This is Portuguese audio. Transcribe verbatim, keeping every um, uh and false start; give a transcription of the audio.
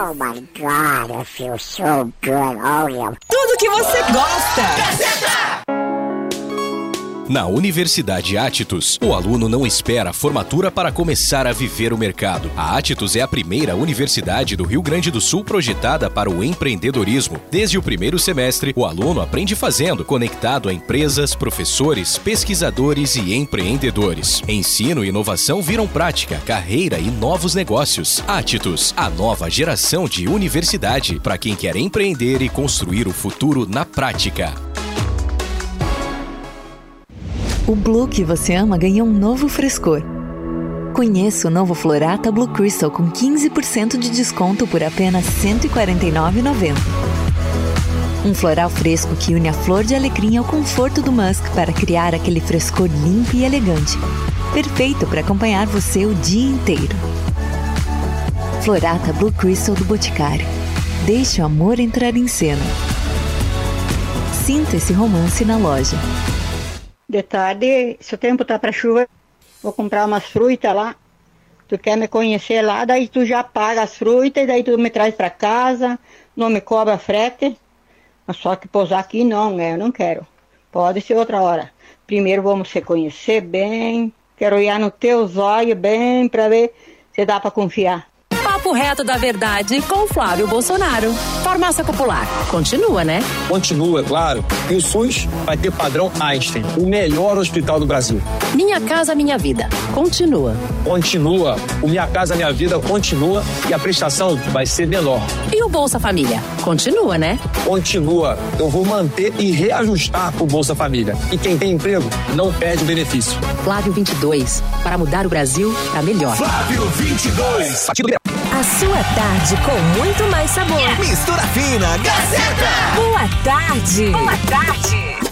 Oh my God, I feel so good. Oh yeah. Tudo que você gosta. Na Universidade Attus, o aluno não espera a formatura para começar a viver o mercado. A Attus é a primeira universidade do Rio Grande do Sul projetada para o empreendedorismo. Desde o primeiro semestre, o aluno aprende fazendo, conectado a empresas, professores, pesquisadores e empreendedores. Ensino e inovação viram prática, carreira e novos negócios. Attus, a nova geração de universidade para quem quer empreender e construir o futuro na prática. O Blue que você ama ganhou um novo frescor. Conheça o novo Florata Blue Crystal com quinze por cento de desconto por apenas cento e quarenta e nove reais e noventa centavos. Um floral fresco que une a flor de alecrim ao conforto do musk para criar aquele frescor limpo e elegante. Perfeito para acompanhar você o dia inteiro. Florata Blue Crystal do Boticário. Deixe o amor entrar em cena. Sinta esse romance na loja. De tarde, se o tempo tá para chuva, vou comprar umas frutas lá. Tu quer me conhecer lá, daí tu já paga as frutas, daí tu me traz para casa, não me cobra frete. Mas só que pousar aqui não, né? Eu não quero. Pode ser outra hora. Primeiro vamos se conhecer bem, quero olhar no teus olhos bem para ver se dá para confiar. Papo reto da verdade com Flávio Bolsonaro. Farmácia Popular. Continua, né? Continua, claro. E o SUS vai ter padrão Einstein, o melhor hospital do Brasil. Minha Casa Minha Vida. Continua. Continua. O Minha Casa Minha Vida continua e a prestação vai ser menor. E o Bolsa Família? Continua, né? Continua. Eu vou manter e reajustar o Bolsa Família. E quem tem emprego não perde o benefício. Flávio vinte e dois. Para mudar o Brasil para melhor. Flávio vinte e dois. A sua tarde com muito mais sabor. Mistura fina, Gazeta. Boa tarde. Boa tarde.